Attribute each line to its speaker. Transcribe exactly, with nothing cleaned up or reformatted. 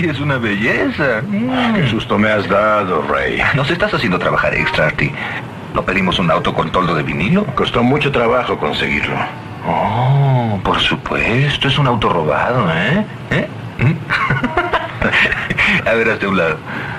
Speaker 1: Sí, es una belleza. Mm.
Speaker 2: Qué susto me has dado, Ray.
Speaker 1: Nos estás haciendo trabajar extra, Artie. ¿No pedimos un auto con toldo de vinilo?
Speaker 2: Costó mucho trabajo conseguirlo.
Speaker 1: Oh, por supuesto, es un auto robado, ¿eh? ¿Eh? A ver, hazte a un lado.